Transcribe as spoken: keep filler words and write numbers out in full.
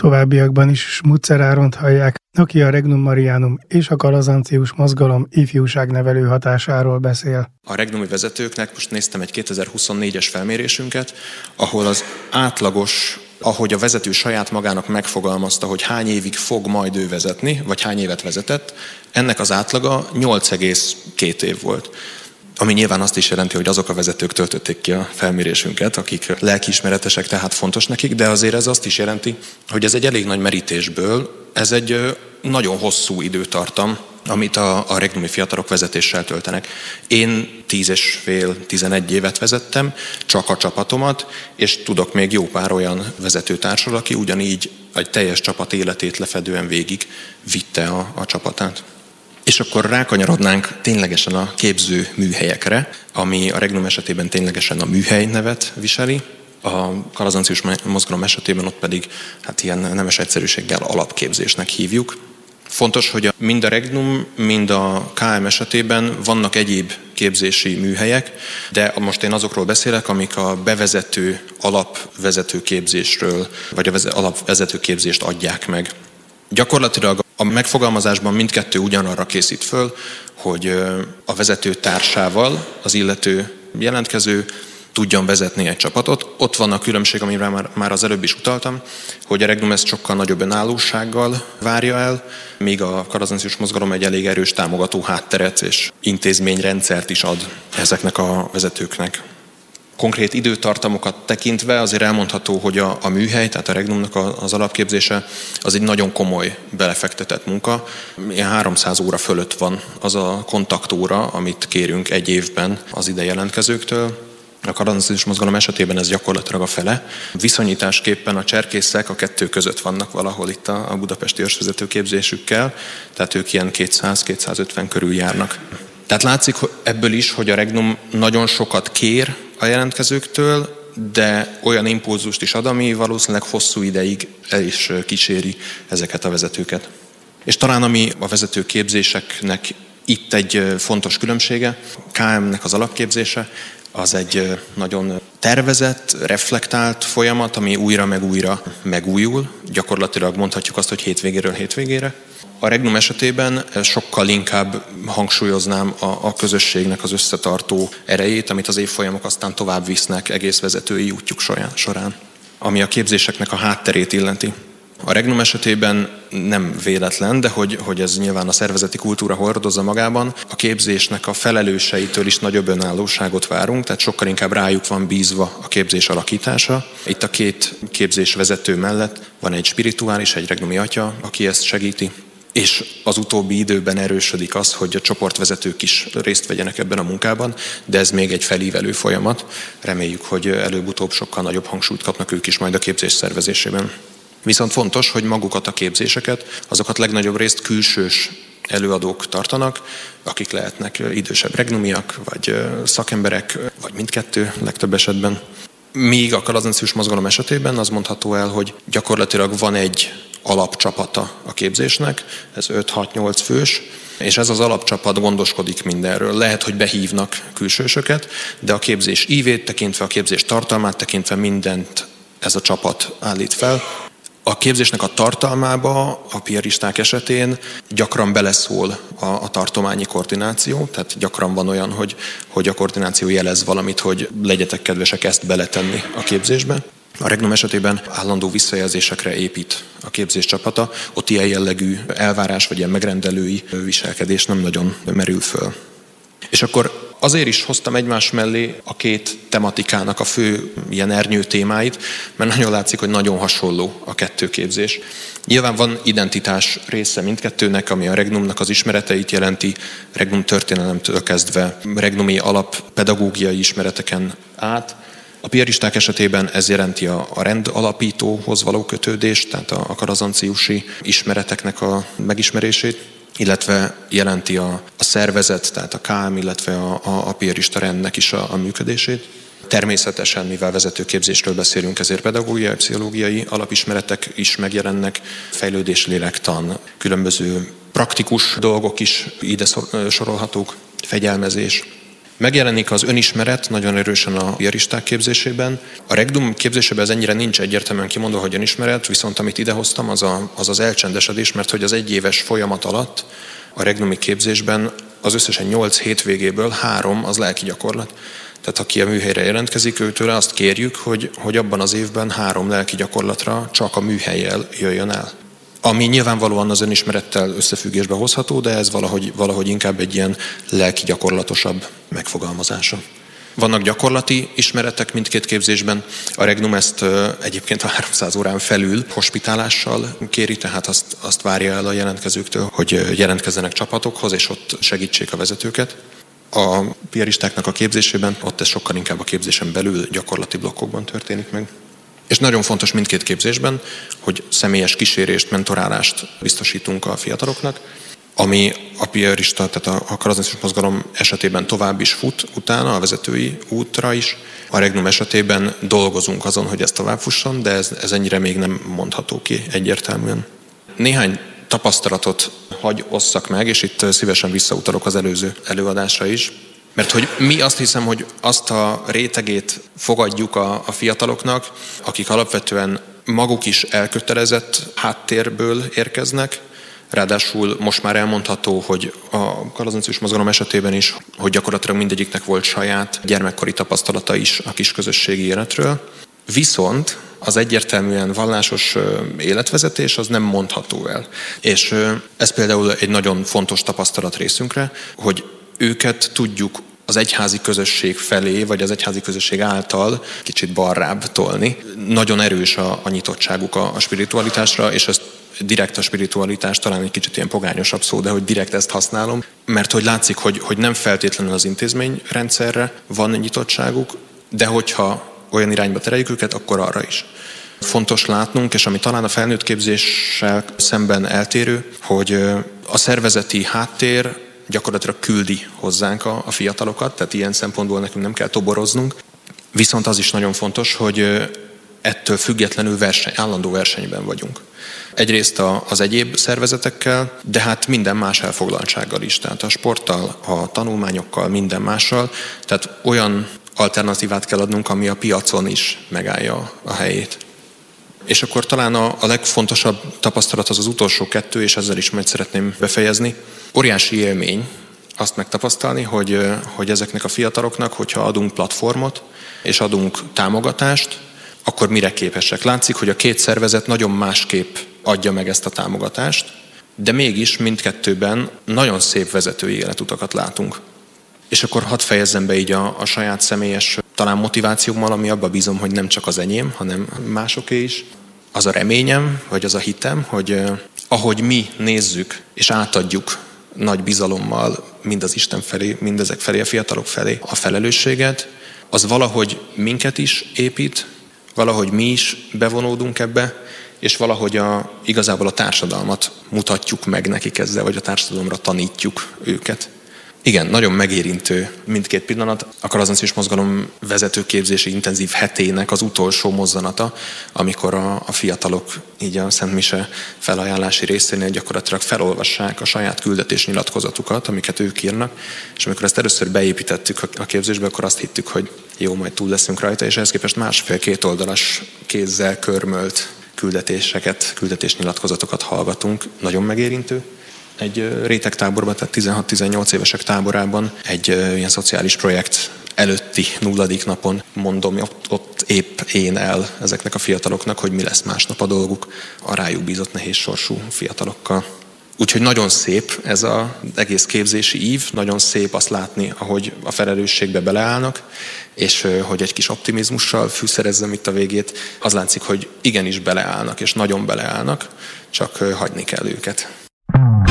továbbiakban is Smucker Áront hallják, aki a Regnum Marianum és a kalazancius mozgalom ifjúságnevelő hatásáról beszél. A regnumi vezetőknek most néztem egy kétezer-huszonnégyes felmérésünket, ahol az átlagos, ahogy a vezető saját magának megfogalmazta, hogy hány évig fog majd ő vezetni, vagy hány évet vezetett, ennek az átlaga nyolc egész két év volt. Ami nyilván azt is jelenti, hogy azok a vezetők töltötték ki a felmérésünket, akik lelkiismeretesek, tehát fontos nekik, de azért ez azt is jelenti, hogy ez egy elég nagy merítésből, ez egy nagyon hosszú időtartam, amit a, a regnumi fiatalok vezetéssel töltenek. Én tíz és fél, tizenegy évet vezettem, csak a csapatomat, és tudok még jó pár olyan vezetőtársról, aki ugyanígy egy teljes csapat életét lefedően végig vitte a, a csapatát. És akkor rákanyarodnánk ténylegesen a képző műhelyekre, ami a regnum esetében ténylegesen a műhely nevet viseli, a kalazancius mozgalom esetében ott pedig hát ilyen nemes egyszerűséggel alapképzésnek hívjuk. Fontos, hogy mind a regnum, mind a ká em esetében vannak egyéb képzési műhelyek, de most én azokról beszélek, amik a bevezető alapvezető képzésről, vagy a alapvezető képzést adják meg. Gyakorlatilag a megfogalmazásban mindkettő ugyanarra készít föl, hogy a vezető társával az illető jelentkező tudjon vezetni egy csapatot. Ott van a különbség, amire már, már az előbb is utaltam, hogy a regnum ezt sokkal nagyobb önállósággal várja el, míg a kalazancius mozgalom egy elég erős támogató hátteret és intézményrendszert is ad ezeknek a vezetőknek. Konkrét időtartamokat tekintve azért elmondható, hogy a, a műhely, tehát a regnumnak az alapképzése, az egy nagyon komoly belefektetett munka. Ilyen háromszáz óra fölött van az a kontaktóra, amit kérünk egy évben az ide jelentkezőktől. A kalazancius mozgalom esetében ez gyakorlatilag a fele. Viszonyításképpen a cserkészek a kettő között vannak valahol itt a, a budapesti őrsvezető képzésükkel, tehát ők ilyen kétszáz-kétszázötven körül járnak. Tehát látszik ebből is, hogy a regnum nagyon sokat kér a jelentkezőktől, de olyan impulzust is ad, ami valószínűleg hosszú ideig el is kíséri ezeket a vezetőket. És talán ami a vezetőképzéseknek itt egy fontos különbsége, ká em-nek az alapképzése, az egy nagyon tervezett, reflektált folyamat, ami újra meg újra megújul. Gyakorlatilag mondhatjuk azt, hogy hétvégéről hétvégére. A regnum esetében sokkal inkább hangsúlyoznám a, a közösségnek az összetartó erejét, amit az évfolyamok aztán tovább visznek egész vezetői útjuk során, ami a képzéseknek a hátterét illeti. A regnum esetében nem véletlen, de hogy, hogy ez nyilván a szervezeti kultúra hordozza magában, a képzésnek a felelőseitől is nagyobb önállóságot várunk, tehát sokkal inkább rájuk van bízva a képzés alakítása. Itt a két képzés vezető mellett van egy spirituális, egy regnumi atya, aki ezt segíti, és az utóbbi időben erősödik az, hogy a csoportvezetők is részt vegyenek ebben a munkában, de ez még egy felívelő folyamat. Reméljük, hogy előbb-utóbb sokkal nagyobb hangsúlyt kapnak ők is majd a képzés szervezésében. Viszont fontos, hogy magukat a képzéseket, azokat legnagyobb részt külsős előadók tartanak, akik lehetnek idősebb regnumiak, vagy szakemberek, vagy mindkettő legtöbb esetben. Míg a kalazancius mozgalom esetében az mondható el, hogy gyakorlatilag van egy alapcsapata a képzésnek, ez öt-hat-nyolc fős, és ez az alapcsapat gondoskodik mindenről. Lehet, hogy behívnak külsősöket, de a képzés ívét tekintve, a képzés tartalmát tekintve mindent ez a csapat állít fel. A képzésnek a tartalmába a piaristák esetén gyakran beleszól a, a tartományi koordináció, tehát gyakran van olyan, hogy, hogy a koordináció jelez valamit, hogy legyetek kedvesek ezt beletenni a képzésbe. A regnum esetében állandó visszajelzésekre épít a képzés csapata, ott ilyen jellegű elvárás vagy ilyen megrendelői viselkedés nem nagyon merül föl. És akkor azért is hoztam egymás mellé a két tematikának a fő ilyen ernyő témáit, mert nagyon látszik, hogy nagyon hasonló a kettő képzés. Nyilván van identitás része mindkettőnek, ami a regnumnak az ismereteit jelenti, regnum történelemtől kezdve, regnumi alappedagógiai ismereteken át. A piaristák esetében ez jelenti a, a rend alapítóhoz való kötődést, tehát a, a kalazanciusi ismereteknek a megismerését, illetve jelenti a, a szervezet, tehát a ká em, illetve a, a, a piarista rendnek is a, a működését. Természetesen, mivel vezetőképzésről beszélünk, ezért pedagógiai, pszichológiai alapismeretek is megjelennek, fejlődés, lélektan, különböző praktikus dolgok is ide sorolhatók, fegyelmezés. Megjelenik az önismeret nagyon erősen a piaristák képzésében. A Regnum képzésében ez ennyire nincs egyértelműen kimondva, hogy önismeret, viszont amit idehoztam, az, a, az az elcsendesedés, mert hogy az egyéves folyamat alatt a regnumi képzésben az összesen nyolc hétvégéből három az lelki gyakorlat. Tehát aki a műhelyre jelentkezik, őtőle azt kérjük, hogy, hogy abban az évben három lelki gyakorlatra csak a műhellyel jöjjön el. Ami nyilvánvalóan az önismerettel összefüggésbe hozható, de ez valahogy, valahogy inkább egy ilyen lelki gyakorlatosabb megfogalmazása. Vannak gyakorlati ismeretek mindkét képzésben. A Regnum ezt egyébként a háromszáz órán felül hospitálással kéri, tehát azt, azt várja el a jelentkezőktől, hogy jelentkezzenek csapatokhoz, és ott segítsék a vezetőket. A piaristáknak a képzésében ott ez sokkal inkább a képzésen belül gyakorlati blokkokban történik meg. És nagyon fontos mindkét képzésben, hogy személyes kísérést, mentorálást biztosítunk a fiataloknak, ami a piarista, tehát a karizmatikus mozgalom esetében tovább is fut utána, a vezetői útra is. A Regnum esetében dolgozunk azon, hogy ez tovább fusson, de ez, ez ennyire még nem mondható ki egyértelműen. Néhány tapasztalatot hagy osszak meg, és itt szívesen visszautalok az előző előadásra is. Mert hogy mi azt hiszem, hogy azt a rétegét fogadjuk a, a fiataloknak, akik alapvetően maguk is elkötelezett háttérből érkeznek, ráadásul most már elmondható, hogy a karizmatikus mozgalom esetében is, hogy gyakorlatilag mindegyiknek volt saját gyermekkori tapasztalata is a kis közösségi életről. Viszont az egyértelműen vallásos életvezetés az nem mondható el. És ez például egy nagyon fontos tapasztalat részünkre, hogy őket tudjuk az egyházi közösség felé, vagy az egyházi közösség által kicsit balrább tolni. Nagyon erős a, a nyitottságuk a, a spiritualitásra, és ezt direkt a spiritualitás, talán egy kicsit ilyen pogányosabb szó, de hogy direkt ezt használom, mert hogy látszik, hogy, hogy nem feltétlenül az intézményrendszerre van nyitottságuk, de hogyha olyan irányba tereljük őket, akkor arra is. Fontos látnunk, és ami talán a felnőtt képzéssel szemben eltérő, hogy a szervezeti háttér gyakorlatilag küldi hozzánk a, a fiatalokat, tehát ilyen szempontból nekünk nem kell toboroznunk. Viszont az is nagyon fontos, hogy ettől függetlenül verseny, állandó versenyben vagyunk. Egyrészt a, az egyéb szervezetekkel, de hát minden más elfoglaltsággal is, tehát a sporttal, a tanulmányokkal, minden mással. Tehát olyan alternatívát kell adnunk, ami a piacon is megállja a helyét. És akkor talán a, a legfontosabb tapasztalat az az utolsó kettő, és ezzel is majd szeretném befejezni. Óriási élmény azt megtapasztalni, hogy, hogy ezeknek a fiataloknak, hogyha adunk platformot, és adunk támogatást, akkor mire képesek. Látszik, hogy a két szervezet nagyon másképp adja meg ezt a támogatást, de mégis mindkettőben nagyon szép vezetői életutakat látunk. És akkor hadd fejezzem be így a, a saját személyes talán motivációmmal, ami abba bízom, hogy nem csak az enyém, hanem másoké is. Az a reményem, vagy az a hitem, hogy eh, ahogy mi nézzük és átadjuk nagy bizalommal mind az Isten felé, mind ezek felé, a fiatalok felé a felelősséget, az valahogy minket is épít, valahogy mi is bevonódunk ebbe, és valahogy a, igazából a társadalmat mutatjuk meg nekik ezzel, vagy a társadalomra tanítjuk őket. Igen, nagyon megérintő mindkét pillanat. A karizmatikus mozgalom vezetőképzési intenzív hetének az utolsó mozzanata, amikor a, a fiatalok így a Szent Mise felajánlási részénél gyakorlatilag felolvassák a saját küldetésnyilatkozatukat, amiket ők írnak, és amikor ezt először beépítettük a képzésbe, akkor azt hittük, hogy jó, majd túl leszünk rajta, és ehhez képest másfél-két oldalas kézzel körmölt küldetéseket, küldetésnyilatkozatokat hallgatunk. Nagyon megérintő. Egy rétegtáborban, tehát tizenhat-tizennyolc évesek táborában egy ilyen szociális projekt előtti nulladik napon mondom, ott, ott épp én el ezeknek a fiataloknak, hogy mi lesz másnap a dolguk a rájuk bízott nehéz sorsú fiatalokkal. Úgyhogy nagyon szép ez az egész képzési ív, nagyon szép azt látni, ahogy a felelősségbe beleállnak, és hogy egy kis optimizmussal fűszerezzem itt a végét, az látszik, hogy igenis beleállnak, és nagyon beleállnak, csak hagyni kell őket.